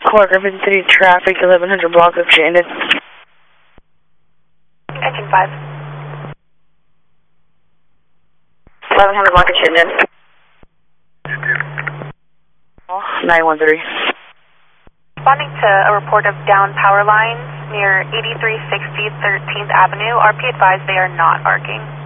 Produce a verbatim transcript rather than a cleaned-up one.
Clark, fifty-three traffic, eleven hundred block of Shandon. Engine five. eleven hundred block of Shandon. nine one three. Responding to a report of down power lines near eighty-three sixty thirteenth Avenue. R P advised they are not arcing.